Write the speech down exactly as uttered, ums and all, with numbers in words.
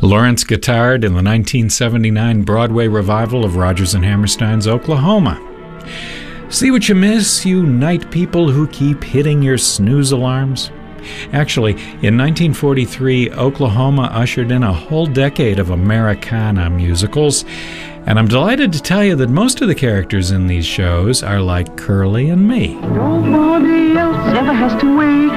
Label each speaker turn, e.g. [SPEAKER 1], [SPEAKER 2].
[SPEAKER 1] Lawrence guitared in the nineteen seventy-nine Broadway revival of Rodgers and Hammerstein's Oklahoma. See what you miss, you night people who keep hitting your snooze alarms? Actually, in nineteen forty-three, Oklahoma ushered in a whole decade of Americana musicals, and I'm delighted to tell you that most of the characters in these shows are like Curly and me.
[SPEAKER 2] Nobody else ever has to wait.